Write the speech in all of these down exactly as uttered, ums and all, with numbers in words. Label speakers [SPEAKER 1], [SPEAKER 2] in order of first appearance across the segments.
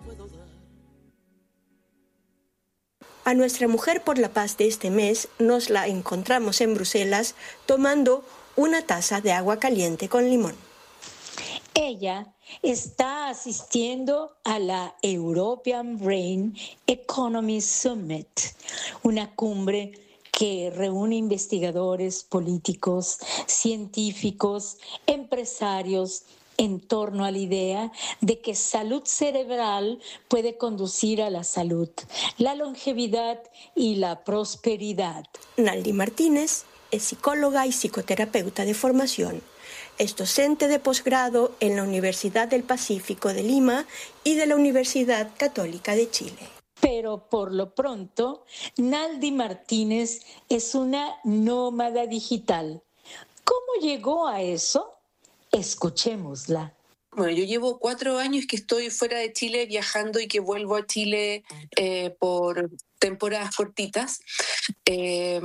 [SPEAKER 1] A nuestra mujer por la paz de este mes nos la encontramos en Bruselas tomando una taza de agua caliente con limón.
[SPEAKER 2] Ella está asistiendo a la European Brain Economy Summit, una cumbre que reúne investigadores, políticos, científicos, empresarios, en torno a la idea de que salud cerebral puede conducir a la salud, la longevidad y la prosperidad.
[SPEAKER 1] Naldi Martínez es psicóloga y psicoterapeuta de formación. Es docente de posgrado en la Universidad del Pacífico de Lima y de la Universidad Católica de Chile.
[SPEAKER 2] Pero por lo pronto, Naldi Martínez es una nómada digital. ¿Cómo llegó a eso? Escuchémosla.
[SPEAKER 3] Bueno, yo llevo cuatro años que estoy fuera de Chile viajando y que vuelvo a Chile eh, por temporadas cortitas. Eh,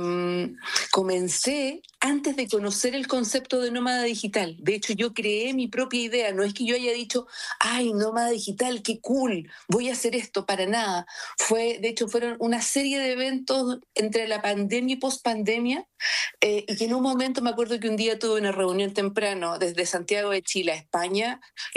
[SPEAKER 3] comencé antes de conocer el concepto de nómada digital. De hecho, yo creé mi propia idea. No es que yo haya dicho, ay, nómada digital, qué cool, voy a hacer esto, para nada. Fue, de hecho, fueron una serie de eventos entre la pandemia y post-pandemia, eh, y que en un momento me acuerdo que un día tuve una reunión temprano desde Santiago de Chile a España,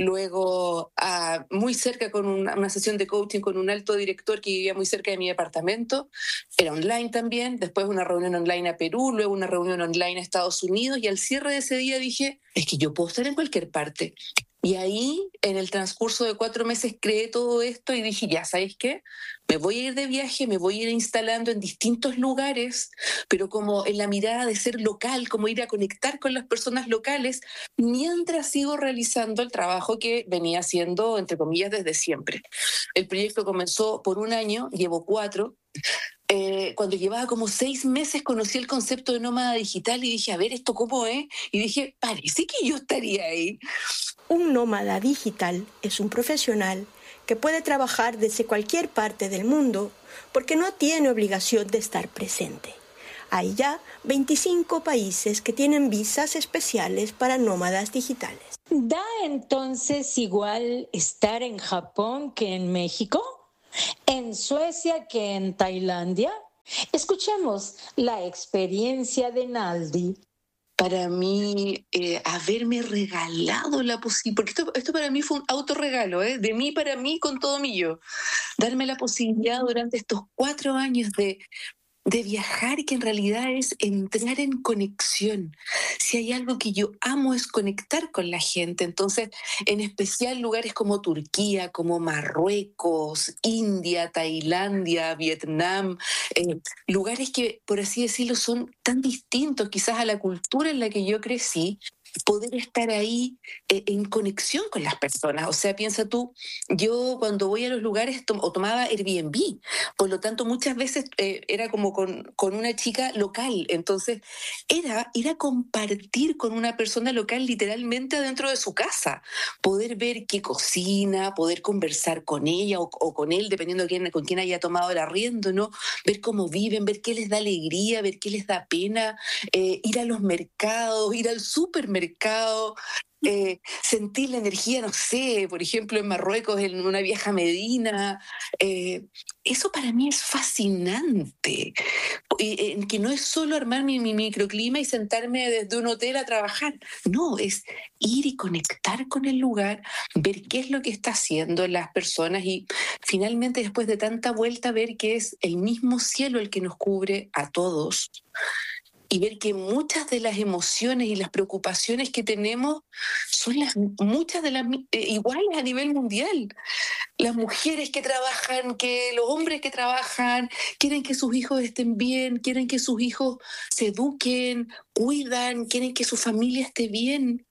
[SPEAKER 3] luego a, muy cerca con una, una sesión de coaching con un alto director que vivía muy cerca de mi departamento. Era online también, después una reunión online a Perú, luego una reunión online a Estados Unidos, y al cierre de ese día dije, es que yo puedo estar en cualquier parte. Y ahí, en el transcurso de cuatro meses, creé todo esto y dije, ya, ¿sabéis qué? Me voy a ir de viaje, me voy a ir instalando en distintos lugares, pero como en la mirada de ser local, como ir a conectar con las personas locales, mientras sigo realizando el trabajo que venía haciendo, entre comillas, desde siempre. El proyecto comenzó por un año, llevo cuatro. Eh, cuando llevaba como seis meses conocí el concepto de nómada digital y dije, a ver, ¿esto cómo es? Y dije, parece que yo estaría ahí.
[SPEAKER 1] Un nómada digital es un profesional que puede trabajar desde cualquier parte del mundo porque no tiene obligación de estar presente. Hay ya veinticinco países que tienen visas especiales para nómadas digitales.
[SPEAKER 2] ¿Da entonces igual estar en Japón que en México? ¿En Suecia que en Tailandia? Escuchemos la experiencia de Naldi.
[SPEAKER 3] Para mí, eh, haberme regalado la posibilidad, porque esto, esto para mí fue un autorregalo, ¿eh? De mí para mí con todo mi yo, darme la posibilidad durante estos cuatro años de, de viajar, que en realidad es entrar en conexión. Si hay algo que yo amo es conectar con la gente, entonces en especial lugares como Turquía, como Marruecos, India, Tailandia, Vietnam, eh, lugares que, por así decirlo, son tan distintos quizás a la cultura en la que yo crecí, poder estar ahí eh, en conexión con las personas. O sea, piensa tú, yo cuando voy a los lugares to- o tomaba Airbnb, por lo tanto muchas veces eh, era como con, con una chica local, entonces era ir a compartir con una persona local literalmente adentro de su casa, poder ver qué cocina, poder conversar con ella o, o con él, dependiendo de quién, con quién haya tomado el arriendo, ¿no? Ver cómo viven, ver qué les da alegría, ver qué les da pena, eh, ir a los mercados, ir al supermercado, mercado, eh, sentir la energía, no sé, por ejemplo, en Marruecos, en una vieja Medina. Eh, eso para mí es fascinante, y, en que no es solo armar mi, mi microclima y sentarme desde un hotel a trabajar. No, es ir y conectar con el lugar, ver qué es lo que está haciendo las personas y finalmente, después de tanta vuelta, ver que es el mismo cielo el que nos cubre a todos. Y ver que muchas de las emociones y las preocupaciones que tenemos son las, muchas de las eh, iguales a nivel mundial. Las mujeres que trabajan, que los hombres que trabajan, quieren que sus hijos estén bien, quieren que sus hijos se eduquen, cuidan, quieren que su familia esté bien.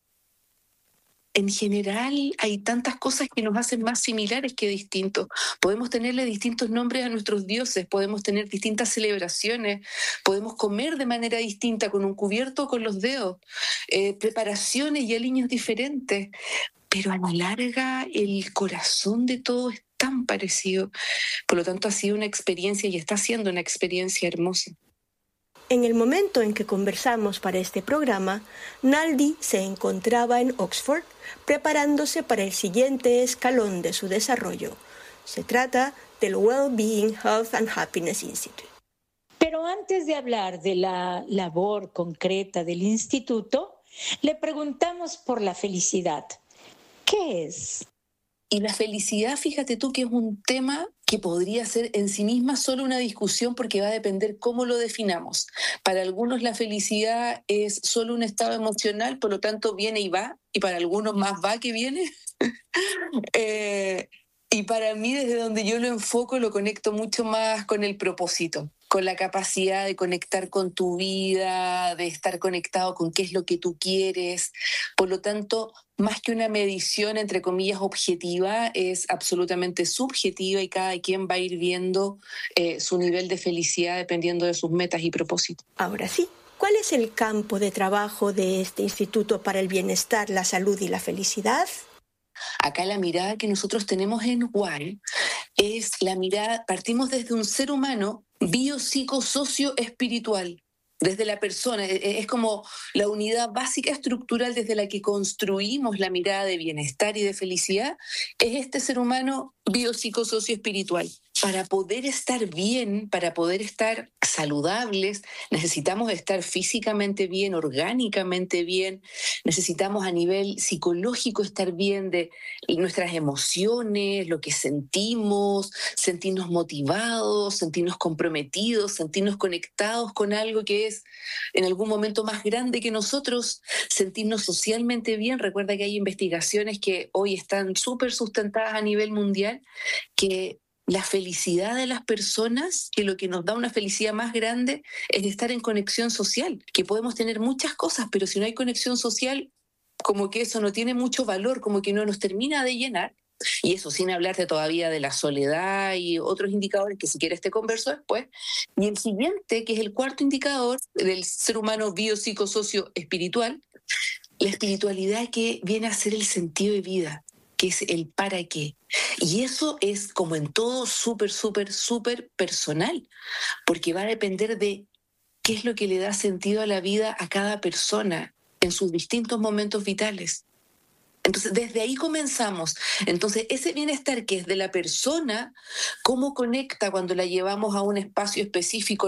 [SPEAKER 3] En general hay tantas cosas que nos hacen más similares que distintos. Podemos tenerle distintos nombres a nuestros dioses, podemos tener distintas celebraciones, podemos comer de manera distinta, con un cubierto o con los dedos, eh, preparaciones y aliños diferentes, pero a la larga el corazón de todo es tan parecido. Por lo tanto, ha sido una experiencia y está siendo una experiencia hermosa.
[SPEAKER 1] En el momento en que conversamos para este programa, Naldi se encontraba en Oxford preparándose para el siguiente escalón de su desarrollo, Se trata del Well-Being, Health and Happiness Institute.
[SPEAKER 2] Pero antes de hablar de la labor concreta del instituto, le preguntamos por la felicidad. ¿Qué es?
[SPEAKER 3] Y la felicidad, fíjate tú que es un tema que podría ser en sí misma solo una discusión porque va a depender cómo lo definamos. Para algunos la felicidad es solo un estado emocional, por lo tanto viene y va, y para algunos más va que viene. eh, y para mí, desde donde yo lo enfoco, lo conecto mucho más con el propósito, con la capacidad de conectar con tu vida, de estar conectado con qué es lo que tú quieres. Por lo tanto, más que una medición, entre comillas, objetiva, es absolutamente subjetiva y cada quien va a ir viendo eh, su nivel de felicidad dependiendo de sus metas y propósitos.
[SPEAKER 1] Ahora sí, ¿cuál es el campo de trabajo de este Instituto para el Bienestar, la Salud y la Felicidad?
[SPEAKER 3] Acá la mirada que nosotros tenemos en W A R es la mirada, partimos desde un ser humano biopsicosocio-espiritual, desde la persona, es como la unidad básica estructural desde la que construimos la mirada de bienestar y de felicidad, es este ser humano biopsicosocio-espiritual. Para poder estar bien, para poder estar saludables, necesitamos estar físicamente bien, orgánicamente bien, necesitamos a nivel psicológico estar bien de nuestras emociones, lo que sentimos, sentirnos motivados, sentirnos comprometidos, sentirnos conectados con algo que es en algún momento más grande que nosotros, sentirnos socialmente bien. Recuerda que hay investigaciones que hoy están súper sustentadas a nivel mundial, que la felicidad de las personas, que lo que nos da una felicidad más grande es estar en conexión social, que podemos tener muchas cosas, pero si no hay conexión social, como que eso no tiene mucho valor, como que no nos termina de llenar. Y eso sin hablarte todavía de la soledad y otros indicadores que si quieres te converso después. Y el siguiente, que es el cuarto indicador del ser humano biopsicosocio-espiritual, la espiritualidad que viene a ser el sentido de vida, que es el para qué. Y eso es, como en todo, súper, súper, súper personal, porque va a depender de qué es lo que le da sentido a la vida a cada persona en sus distintos momentos vitales. Entonces, desde ahí comenzamos. Entonces, ese bienestar que es de la persona, ¿cómo conecta cuando la llevamos a un espacio específico